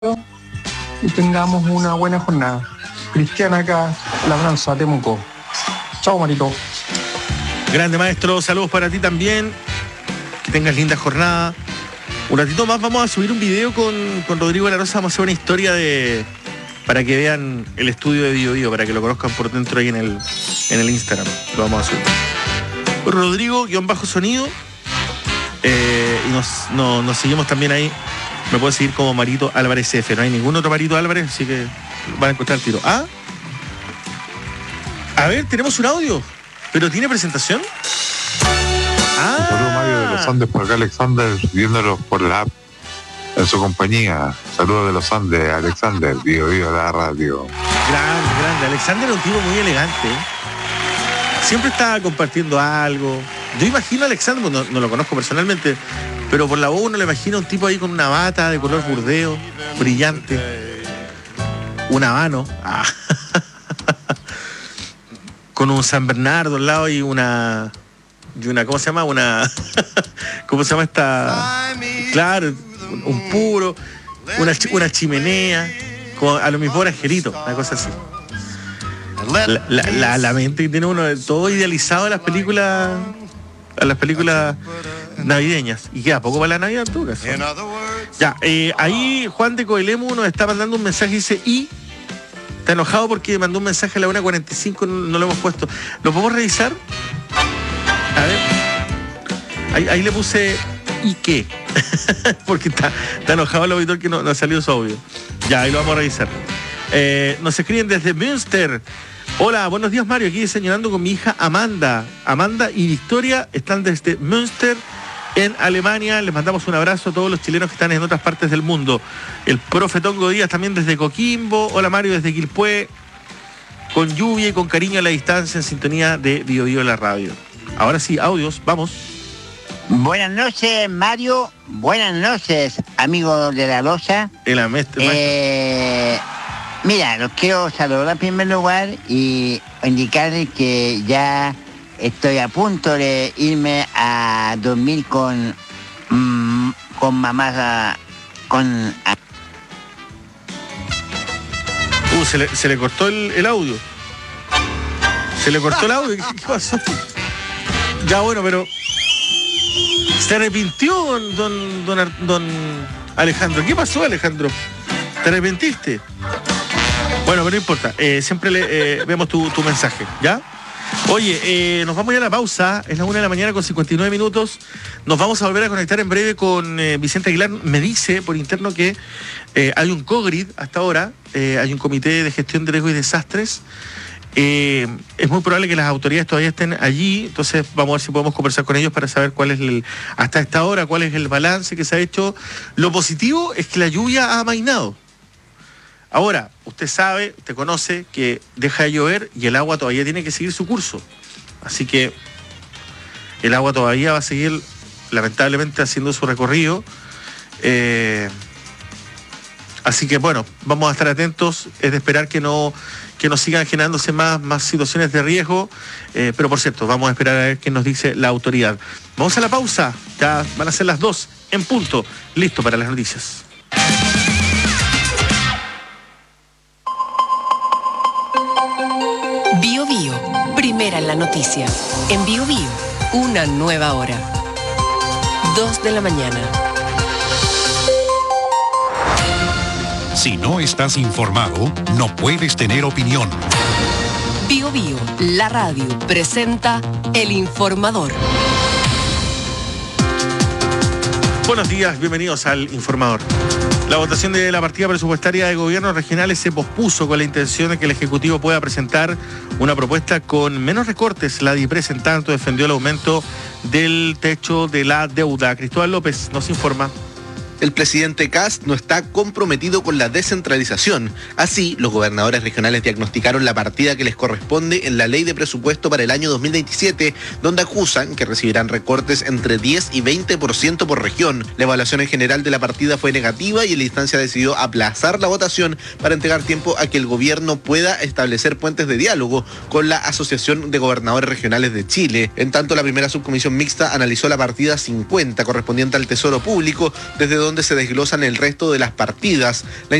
y tengamos una buena jornada. Cristian acá, Labranza, Temuco. Chao, Marito. Grande maestro, saludos para ti también. Que tengas linda jornada. Un ratito más vamos a subir un video con Rodrigo de la Rosa. Vamos a hacer una historia para que vean el estudio de Bio Bio, para que lo conozcan por dentro ahí en el Instagram. Lo vamos a subir. Rodrigo-sonido. Y nos seguimos también ahí. Me pueden seguir como Marito Álvarez F. No hay ningún otro Marito Álvarez, así que van a encontrar el tiro. A ver, tenemos un audio, pero ¿tiene presentación? Saludos, Mario de los Andes, por acá Alexander, viéndolos por la app en su compañía. Saludos de los Andes, Alexander, Bio Bio la radio. Grande. Alexander es un tipo muy elegante. Siempre está compartiendo algo. Yo imagino a Alexander, no lo conozco personalmente, pero por la voz uno le imagina un tipo ahí con una bata de color burdeo, brillante, un habano, con un San Bernardo al lado y una ¿cómo se llama? ¿Cómo se llama esta? Claro, un puro, una chimenea, como a lo mismo Angelito, una cosa así. La mente que tiene uno, todo idealizado a las películas navideñas, y queda poco para la Navidad en tu caso. Ya, ahí Juan de Coelemu nos está mandando un mensaje, dice, está enojado porque mandó un mensaje a la 1:45, no lo hemos puesto. ¿Lo podemos revisar? A ver, ahí le puse ¿y qué? Porque está enojado el auditor que no ha salido su audio. Ya, ahí lo vamos a revisar. Nos escriben desde Münster. Hola, buenos días, Mario. Aquí desayunando con mi hija Amanda. Amanda y Victoria están desde Münster, en Alemania. Les mandamos un abrazo a todos los chilenos que están en otras partes del mundo. El profe Tongo Díaz también desde Coquimbo. Hola, Mario, desde Quilpué. Con lluvia y con cariño a la distancia, en sintonía de Bio Bio la radio. Ahora sí, audios, vamos. Buenas noches, Mario. Buenas noches, amigo de la Rosa. Mira, los quiero saludar en primer lugar y indicarles que ya estoy a punto de irme a dormir con mamá, se le cortó el audio. Se le cortó el audio. ¿Qué pasó? Ya, bueno, pero se arrepintió don Alejandro. ¿Qué pasó, Alejandro? ¿Te arrepentiste? Bueno, pero no importa. Siempre vemos tu mensaje, ¿ya? Oye, nos vamos ya a la pausa. Es la 1:59 con 59 minutos. Nos vamos a volver a conectar en breve con Vicente Aguilar. Me dice por interno que hay un COGRID hasta ahora. Hay un comité de gestión de riesgos y desastres. Es muy probable que las autoridades todavía estén allí. Entonces vamos a ver si podemos conversar con ellos para saber cuál es hasta esta hora, cuál es el balance que se ha hecho. Lo positivo es que la lluvia ha amainado. Ahora, usted sabe, usted conoce que deja de llover y el agua todavía tiene que seguir su curso. Así que el agua todavía va a seguir, lamentablemente, haciendo su recorrido. Así que, bueno, vamos a estar atentos. Es de esperar que no sigan generándose más situaciones de riesgo. Pero, por cierto, vamos a esperar a ver qué nos dice la autoridad. Vamos a la pausa. Ya van a ser las 2 en punto. Listo para las noticias. Bio Bio, primera en la noticia. En Bio Bio, una nueva hora. 2 de la mañana. Si no estás informado, no puedes tener opinión. Bio Bio, la radio, presenta El Informador. Buenos días, bienvenidos al Informador. La votación de la partida presupuestaria de gobiernos regionales se pospuso con la intención de que el Ejecutivo pueda presentar una propuesta con menos recortes. La DIPRES, en tanto, defendió el aumento del techo de la deuda. Cristóbal López nos informa. El presidente Kast no está comprometido con la descentralización. Así, los gobernadores regionales diagnosticaron la partida que les corresponde en la ley de presupuesto para el año 2027, donde acusan que recibirán recortes entre 10 y 20% por región. La evaluación en general de la partida fue negativa y la instancia decidió aplazar la votación para entregar tiempo a que el gobierno pueda establecer puentes de diálogo con la Asociación de Gobernadores Regionales de Chile. En tanto, la primera subcomisión mixta analizó la partida 50 correspondiente al Tesoro Público, desde donde donde se desglosan el resto de las partidas. La